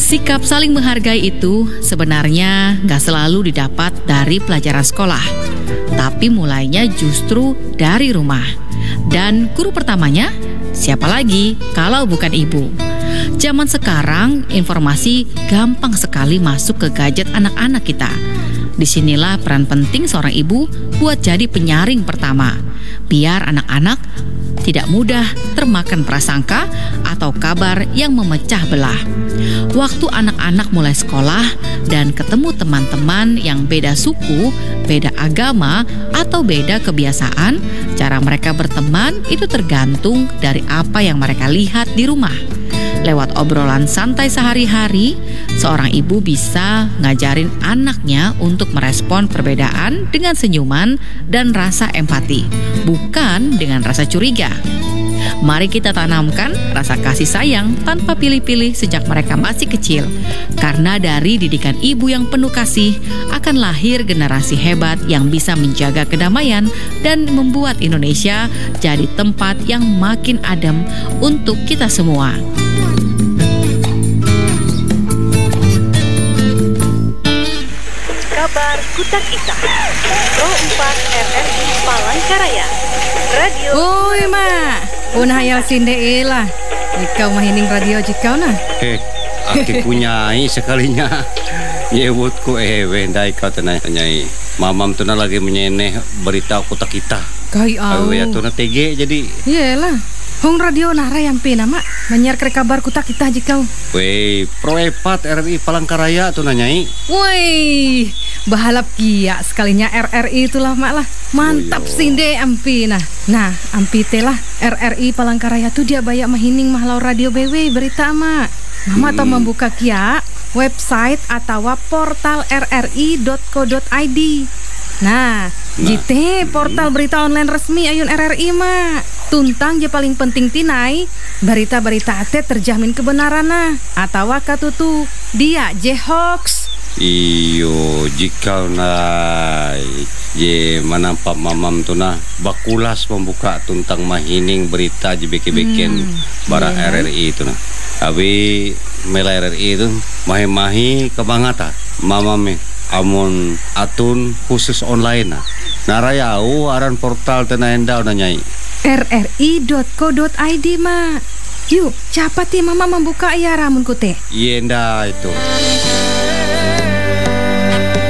Sikap saling menghargai itu sebenarnya nggak selalu didapat dari pelajaran sekolah, tapi mulainya justru dari rumah. Dan guru pertamanya, siapa lagi kalau bukan ibu? Zaman sekarang, informasi gampang sekali masuk ke gadget anak-anak kita. Disinilah peran penting seorang ibu buat jadi penyaring pertama, biar anak-anak tidak mudah termakan prasangka atau kabar yang memecah belah. Waktu anak-anak mulai sekolah dan ketemu teman-teman yang beda suku, beda agama, atau beda kebiasaan, cara mereka berteman itu tergantung dari apa yang mereka lihat di rumah. Lewat obrolan santai sehari-hari, seorang ibu bisa ngajarin anaknya untuk merespon perbedaan dengan senyuman dan rasa empati, bukan dengan rasa curiga. Mari kita tanamkan rasa kasih sayang tanpa pilih-pilih sejak mereka masih kecil. Karena dari didikan ibu yang penuh kasih, akan lahir generasi hebat yang bisa menjaga kedamaian dan membuat Indonesia jadi tempat yang makin adem untuk kita semua. Kabar Kutak Ita Pro 4 RRI Palangkaraya Radio. Oi mak, punah hayal sinde lah. Ikau mahining radio jikau nah. Aki punyai sekalinya. Nyebutku wendai kau tenanyai. Mamam tu lagi menyeneh berita Kutak Ita. Kai au. Ya tu TG jadi. Iyalah. Hong radio nara yang pina mak menyiar kabar Kutak Ita jikau. Wei, Pro 4 RRI Palangkaraya tu nanyai. Woi, bahalap kia sekalinya RRI itulah mak lah. Mantap sinde ampi nah. Nah, ampi telah RRI Palangkaraya tu dia banyak mahining mahlau radio BW berita mak. Mama tau membuka kia website atau portal rri.co.id. Nah, jite portal berita online resmi ayun RRI mak. Tuntang je paling penting tinai berita-berita ate terjamin kebenaran nah. Atau katutu dia je hoax. Iyo, jika je manampak mamam tu nah bakulas membuka tuntang mahining berita je beken bara RRI itu nah. Abi mela RRI itu mahi-mahi kebangata mamam amun atun khusus online nah. Narayau aran portal tenaenda nanyai. rri.co.id mak. Yuk, capati mama membuka ya ramun kute. Yenda itu.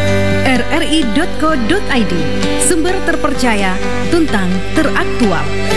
rri.co.id, sumber terpercaya, tuntang teraktual.